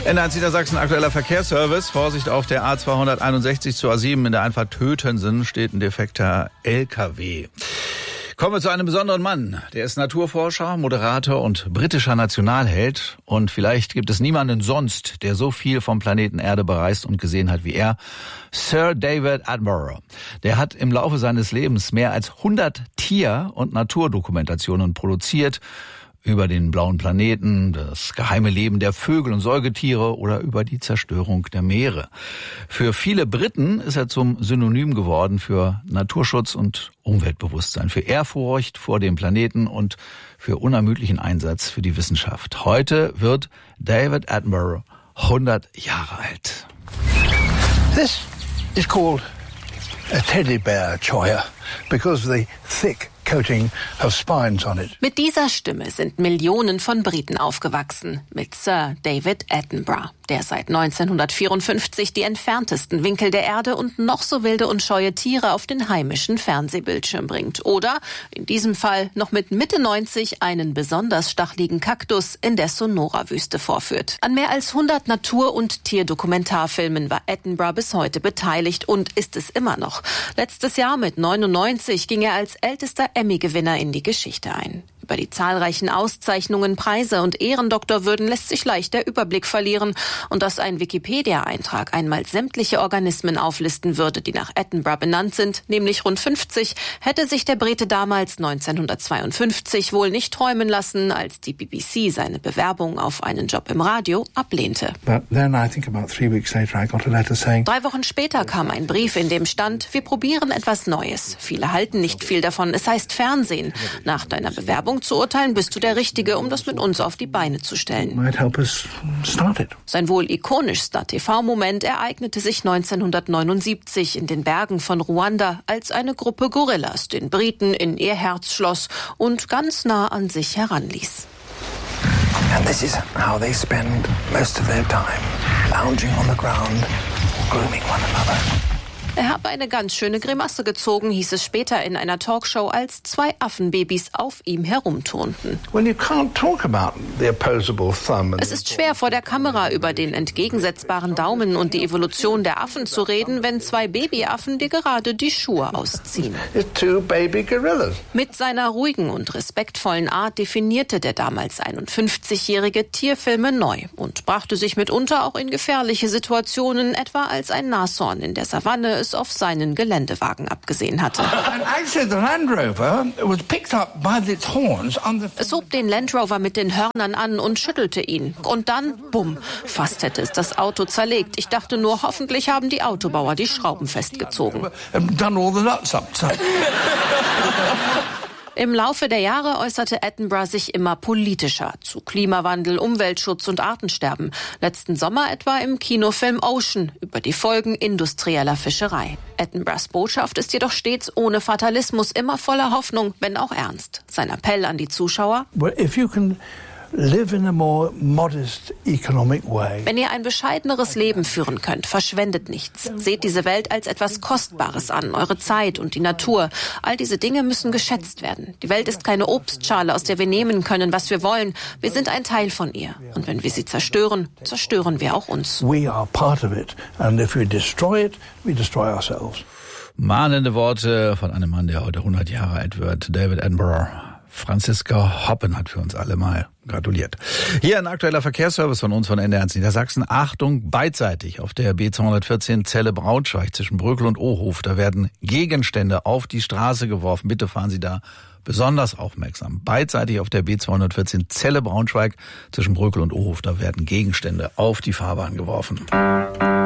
NDR Niedersachsen, aktueller Verkehrsservice. Vorsicht auf der A261 zur A7 in der Einfahrt Tötensen steht ein defekter LKW. Kommen wir zu einem besonderen Mann. Der ist Naturforscher, Moderator und britischer Nationalheld. Und vielleicht gibt es niemanden sonst, der so viel vom Planeten Erde bereist und gesehen hat wie er. Sir David Attenborough. Der hat im Laufe seines Lebens mehr als 100 Tier- und Naturdokumentationen produziert. Über den blauen Planeten, das geheime Leben der Vögel und Säugetiere oder über die Zerstörung der Meere. Für viele Briten ist er zum Synonym geworden für Naturschutz und Umweltbewusstsein, für Ehrfurcht vor dem Planeten und für unermüdlichen Einsatz für die Wissenschaft. Heute wird David Attenborough 100 Jahre alt. This is called a teddy bear choya because of the thick coating of spines on it. Mit dieser Stimme sind Millionen von Briten aufgewachsen, mit Sir David Attenborough, der seit 1954 die entferntesten Winkel der Erde und noch so wilde und scheue Tiere auf den heimischen Fernsehbildschirm bringt. Oder, in diesem Fall, noch mit Mitte 90 einen besonders stacheligen Kaktus in der Sonora-Wüste vorführt. An mehr als 100 Natur- und Tierdokumentarfilmen war Attenborough bis heute beteiligt und ist es immer noch. Letztes Jahr mit 99 ging er als ältester Emmy-Gewinner in die Geschichte ein. Über die zahlreichen Auszeichnungen, Preise und Ehrendoktorwürden lässt sich leicht der Überblick verlieren. Und dass ein Wikipedia-Eintrag einmal sämtliche Organismen auflisten würde, die nach Attenborough benannt sind, nämlich rund 50, hätte sich der Brite damals 1952 wohl nicht träumen lassen, als die BBC seine Bewerbung auf einen Job im Radio ablehnte. 3 Wochen später kam ein Brief, in dem stand: Wir probieren etwas Neues. Viele halten nicht viel davon. Es heißt Fernsehen. Nach deiner Bewerbung zu urteilen, bist du der Richtige, um das mit uns auf die Beine zu stellen. Sein wohl ikonischster TV-Moment ereignete sich 1979 in den Bergen von Ruanda, als eine Gruppe Gorillas den Briten in ihr Herz schloss und ganz nah an sich heranließ. And this is how they spend most of their time, lounging on the ground, grooming one another. Er habe eine ganz schöne Grimasse gezogen, hieß es später in einer Talkshow, als 2 Affenbabys auf ihm herumturnten. Es ist schwer, vor der Kamera über den entgegensetzbaren Daumen und die Evolution der Affen zu reden, wenn 2 Babyaffen dir gerade die Schuhe ausziehen. Mit seiner ruhigen und respektvollen Art definierte der damals 51-Jährige Tierfilme neu und brachte sich mitunter auch in gefährliche Situationen, etwa als ein Nashorn in der Savanne es auf seinen Geländewagen abgesehen hatte. Es hob den Land Rover mit den Hörnern an und schüttelte ihn. Und dann, bumm, fast hätte es das Auto zerlegt. Ich dachte nur, hoffentlich haben die Autobauer die Schrauben festgezogen. Im Laufe der Jahre äußerte Attenborough sich immer politischer zu Klimawandel, Umweltschutz und Artensterben. Letzten Sommer etwa im Kinofilm Ocean über die Folgen industrieller Fischerei. Attenboroughs Botschaft ist jedoch stets ohne Fatalismus, immer voller Hoffnung, wenn auch ernst. Sein Appell an die Zuschauer: Wenn ihr ein bescheideneres Leben führen könnt, verschwendet nichts. Seht diese Welt als etwas Kostbares an, eure Zeit und die Natur. All diese Dinge müssen geschätzt werden. Die Welt ist keine Obstschale, aus der wir nehmen können, was wir wollen. Wir sind ein Teil von ihr. Und wenn wir sie zerstören, zerstören wir auch uns. Mahnende Worte von einem Mann, der heute 100 Jahre alt wird, David Attenborough. Franziska Hoppen hat für uns alle mal gratuliert. Hier ein aktueller Verkehrsservice von uns von NDR Niedersachsen. Achtung, beidseitig auf der B214 Celle-Braunschweig zwischen Brökel und Ohof. Da werden Gegenstände auf die Straße geworfen. Bitte fahren Sie da besonders aufmerksam. Beidseitig auf der B214 Celle-Braunschweig zwischen Brökel und Ohof. Da werden Gegenstände auf die Fahrbahn geworfen.